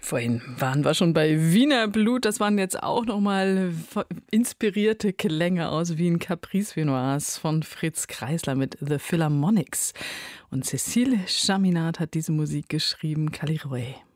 Vorhin waren wir schon bei Wiener Blut. Das waren jetzt auch nochmal inspirierte Klänge aus Wien. Caprice Vinoise von Fritz Kreisler mit The Philharmonics. Und Cécile Chaminade hat diese Musik geschrieben. Caliroe.